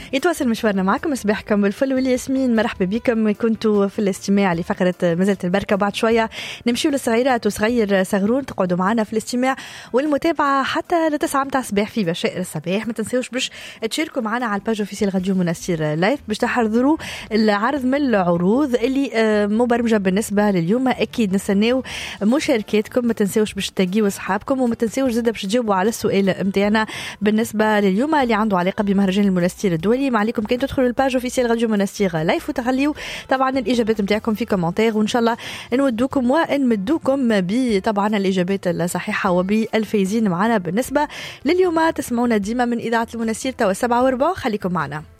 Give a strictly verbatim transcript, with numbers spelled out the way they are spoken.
يتواصل مشوارنا معكم صباحكم بالفل والياسمين. مرحبا بكم. كنتوا في الاستماع لفقرة مازالت البركة. بعد شوية نمشيو للصغيرات وصغير صغرون تقعدوا معنا في الاستماع والمتابعة حتى لتسعة متاع الصباح في بشائر الصباح. ما تنسوش باش تشاركوا معنا على الباج اوفيسيال راديو منستير لايف باش تحضروا العرض من العروض اللي مبرمجة بالنسبة لليوم. أكيد نستناو مشاركاتكم. ما تنسوش باش تلاقيوا أصحابكم وما تنسوش زادة باش تجاوبوا على السؤال متاعنا بالنسبة لليوم اللي عنده علاقة بمهرجان المنستير الدولي. ما عليكم كان تدخلوا الباج اوفيسيال راديو منستير لايف وتخليوا طبعا الإجابات متاعكم في كومنتير، وإن شاء الله نودوكم ونمدوكم بطبعا الإجابات الصحيحة وبالفايزين معنا بالنسبة لليوم. تسمعونا ديما من إذاعة المنستير توا سبعة وربع. خليكم معنا.